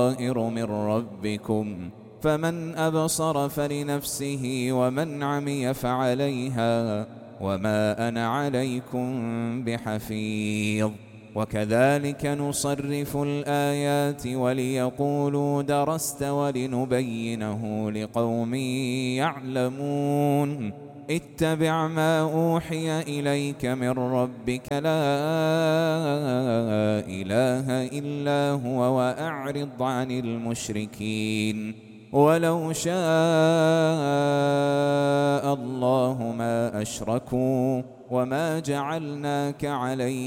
بصائر من ربكم، فمن أبصر فلنفسه ومن عمي فعليها وما أنا عليكم بحفيظ. وكذلك نصرف الآيات وليقولوا درست ولنبينه لقوم يعلمون. اتبع ما أوحي إليك من ربك لا إله إلا هو وأعرض عن المشركين. ولو شاء الله ما أشركوا وما جعلناك عليهم